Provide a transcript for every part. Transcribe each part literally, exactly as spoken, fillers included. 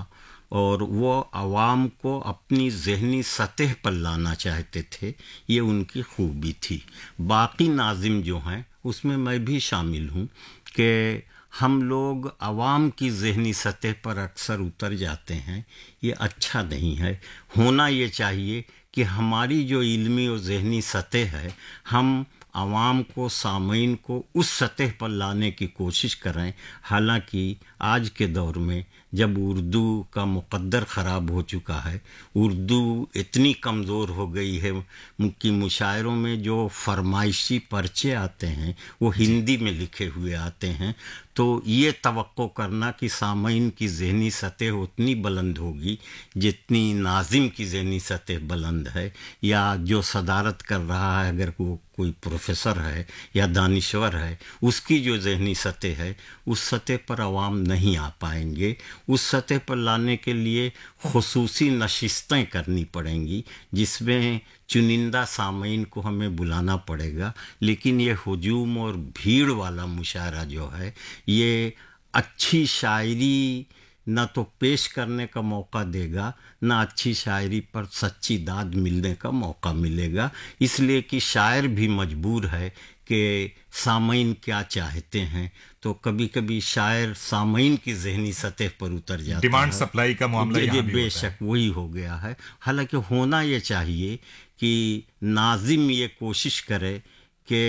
था اور وہ عوام کو اپنی ذہنی سطح پر لانا چاہتے تھے، یہ ان کی خوبی تھی۔ باقی ناظم جو ہیں اس میں میں بھی شامل ہوں کہ ہم لوگ عوام کی ذہنی سطح پر اکثر اتر جاتے ہیں، یہ اچھا نہیں ہے۔ ہونا یہ چاہیے کہ ہماری جو علمی و ذہنی سطح ہے، ہم عوام کو، سامعین کو اس سطح پر لانے کی کوشش کریں۔ حالانکہ آج کے دور میں جب اردو کا مقدر خراب ہو چکا ہے، اردو اتنی کمزور ہو گئی ہے کہ مشاعروں میں جو فرمائشی پرچے آتے ہیں وہ ہندی میں لکھے ہوئے آتے ہیں، تو یہ توقع کرنا کہ سامعین کی ذہنی سطح اتنی بلند ہوگی جتنی ناظم کی ذہنی سطح بلند ہے، یا جو صدارت کر رہا ہے اگر وہ کوئی پروفیسر ہے یا دانشور ہے، اس کی جو ذہنی سطح ہے اس سطح پر عوام نہیں آ پائیں گے۔ اس سطح پر لانے کے لیے خصوصی نشستیں کرنی پڑیں گی جس میں چنندہ سامعین کو ہمیں بلانا پڑے گا، لیکن یہ ہجوم اور بھیڑ والا مشاعرہ جو ہے یہ اچھی شاعری نہ تو پیش کرنے کا موقع دے گا، نہ اچھی شاعری پر سچی داد ملنے کا موقع ملے گا، اس لیے کہ شاعر بھی مجبور ہے کہ سامعین کیا چاہتے ہیں، تو کبھی کبھی شاعر سامعین کی ذہنی سطح پر اتر جاتا ہے۔ ڈیمانڈ سپلائی کا معاملہ یہاں بھی بے ہوتا ہے۔ شک وہی ہو گیا ہے۔ حالانکہ ہونا یہ چاہیے کہ ناظم یہ کوشش کرے کہ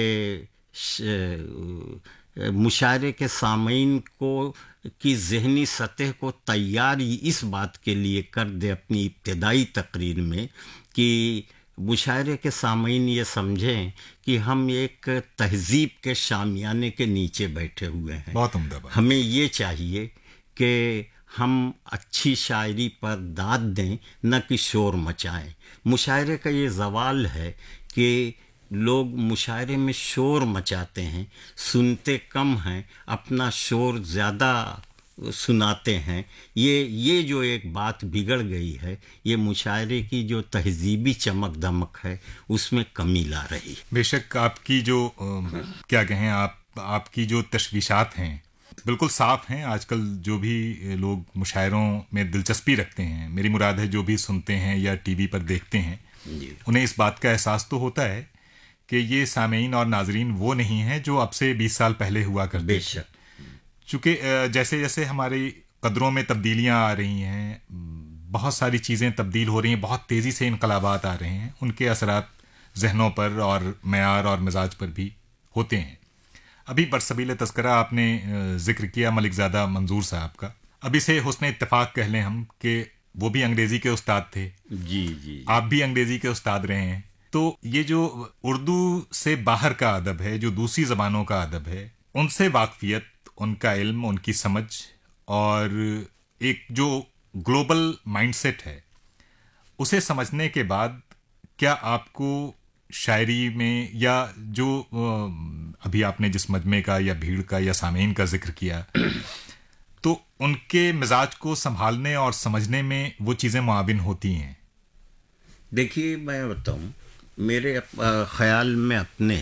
مشاعرے کے سامعین کو کی ذہنی سطح کو تیاری اس بات کے لیے کر دے اپنی ابتدائی تقریر میں کہ مشاعرے کے سامعین یہ سمجھیں کہ ہم ایک تہذیب کے شامیانے کے نیچے بیٹھے ہوئے ہیں۔ بہت عمدہ بات۔ ہمیں یہ چاہیے کہ ہم اچھی شاعری پر داد دیں، نہ کہ شور مچائیں۔ مشاعرے کا یہ زوال ہے کہ لوگ مشاعرے میں شور مچاتے ہیں، سنتے کم ہیں، اپنا شور زیادہ سناتے ہیں۔ یہ یہ جو ایک بات بگڑ گئی ہے، یہ مشاعرے کی جو تہذیبی چمک دمک ہے اس میں کمی لا رہی۔ بے شک آپ کی جو کیا کہیں آپ آپ کی جو تشویشات ہیں بالکل صاف ہیں۔ آج کل جو بھی لوگ مشاعروں میں دلچسپی رکھتے ہیں، میری مراد ہے جو بھی سنتے ہیں یا ٹی وی پر دیکھتے ہیں، جی، انہیں اس بات کا احساس تو ہوتا ہے کہ یہ سامعین اور ناظرین وہ نہیں ہیں جو اب سے بیس سال پہلے ہوا کرتے بے تھے۔ شک۔ چونکہ جیسے جیسے ہماری قدروں میں تبدیلیاں آ رہی ہیں، بہت ساری چیزیں تبدیل ہو رہی ہیں، بہت تیزی سے انقلابات آ رہے ہیں، ان کے اثرات ذہنوں پر اور معیار اور مزاج پر بھی ہوتے ہیں۔ ابھی برسبیل تذکرہ آپ نے ذکر کیا ملک زادہ منظور صاحب کا، اب اسے حسن اتفاق کہہ لیں ہم کہ وہ بھی انگریزی کے استاد تھے، جی جی، آپ بھی انگریزی کے استاد رہے ہیں، تو یہ جو اردو سے باہر کا ادب ہے، جو دوسری زبانوں کا ادب ہے، ان سے واقفیت، ان کا علم، ان کی سمجھ اور ایک جو گلوبل مائنڈ سیٹ ہے، اسے سمجھنے کے بعد کیا آپ کو شاعری میں یا جو ابھی آپ نے جس مجمع کا یا بھیڑ کا یا سامعین کا ذکر کیا، تو ان کے مزاج کو سنبھالنے اور سمجھنے میں وہ چیزیں معاون ہوتی ہیں؟ دیکھیے میں بتاؤں، میرے خیال میں اپنے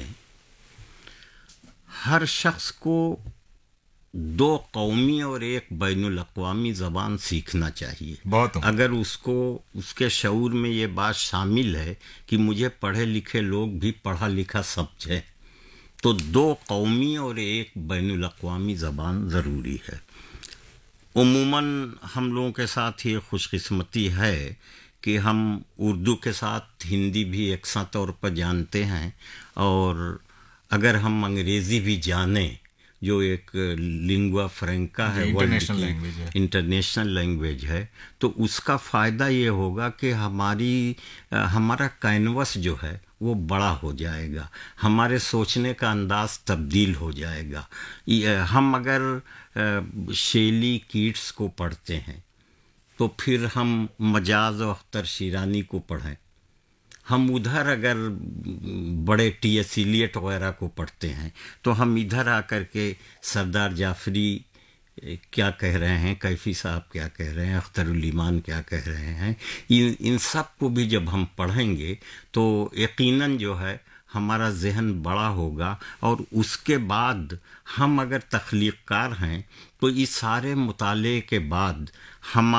ہر شخص کو دو قومی اور ایک بین الاقوامی زبان سیکھنا چاہیے۔ بہت اگر اس کو اس کے شعور میں یہ بات شامل ہے کہ مجھے پڑھے لکھے لوگ بھی پڑھا لکھا سمجھے، تو دو قومی اور ایک بین الاقوامی زبان ضروری ہے۔ عموماً ہم لوگوں کے ساتھ یہ خوش قسمتی ہے کہ ہم اردو کے ساتھ ہندی بھی یکساں طور پر جانتے ہیں، اور اگر ہم انگریزی بھی جانیں جو ایک لنگوا فرینکا ہے، ورلڈ کی انٹرنیشنل لینگویج ہے، تو اس کا فائدہ یہ ہوگا کہ ہماری ہمارا کینوس جو ہے وہ بڑا ہو جائے گا، ہمارے سوچنے کا انداز تبدیل ہو جائے گا۔ ہم اگر شیلی کیٹس کو پڑھتے ہیں تو پھر ہم مجاز و اختر شیرانی کو پڑھیں، ہم ادھر اگر بڑے ٹی ایس ایلیٹ وغیرہ کو پڑھتے ہیں تو ہم ادھر آ کر کے سردار جعفری کیا کہہ رہے ہیں، کیفی صاحب کیا کہہ رہے ہیں، اختر الایمان کیا کہہ رہے ہیں، ان سب کو بھی جب ہم پڑھیں گے تو یقیناً جو ہے ہمارا ذہن بڑا ہوگا، اور اس کے بعد ہم اگر تخلیق کار ہیں تو اس سارے مطالعے کے بعد ہم